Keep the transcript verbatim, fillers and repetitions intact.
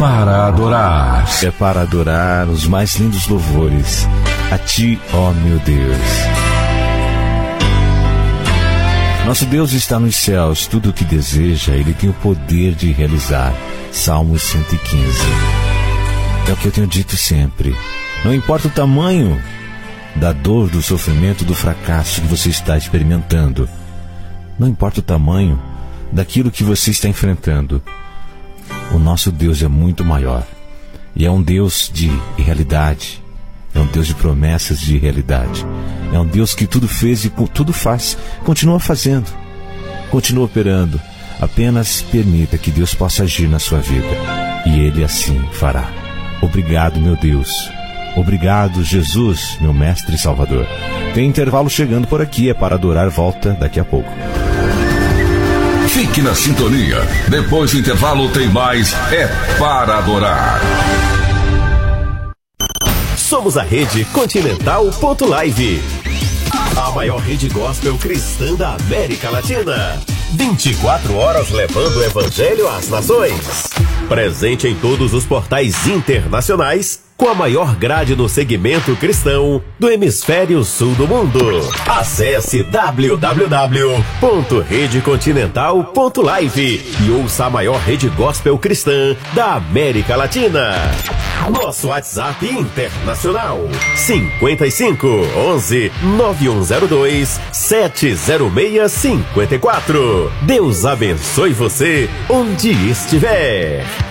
para adorar. É para adorar os mais lindos louvores a Ti, ó meu Deus. Nosso Deus está nos céus, tudo o que deseja, Ele tem o poder de realizar. Salmos cento e quinze. É o que eu tenho dito sempre. Não importa o tamanho da dor, do sofrimento, do fracasso que você está experimentando. Não importa o tamanho daquilo que você está enfrentando. O nosso Deus é muito maior. E é um Deus de realidade. É um Deus de promessas de realidade. É um Deus que tudo fez e tudo faz. Continua fazendo. Continua operando. Apenas permita que Deus possa agir na sua vida. E Ele assim fará. Obrigado, meu Deus. Obrigado, Jesus, meu Mestre e Salvador. Tem intervalo chegando por aqui. É para adorar. Volta daqui a pouco. Fique na sintonia. Depois do intervalo tem mais É para adorar. Somos a Rede Continental ponto live, a maior rede gospel cristã da América Latina. vinte e quatro horas levando o evangelho às nações. Presente em todos os portais internacionais, com a maior grade no segmento cristão do hemisfério sul do mundo. Acesse w w w ponto rede continental ponto live e ouça a maior rede gospel cristã da América Latina. Nosso WhatsApp internacional cinquenta e cinco, onze, nove um zero dois, sete zero seis cinco quatro. Deus abençoe você onde estiver.